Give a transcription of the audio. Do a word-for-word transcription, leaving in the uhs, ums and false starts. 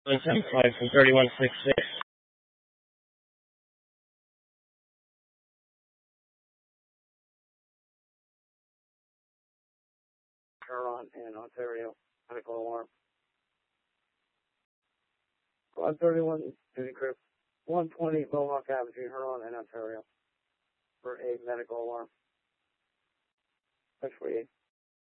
seven seven five from thirty-one sixty-six. Huron in Ontario. Medical alarm. Squad thirty-one, duty crew. one twenty Mohawk Avenue, Huron in Ontario. For a medical alarm. That's for you.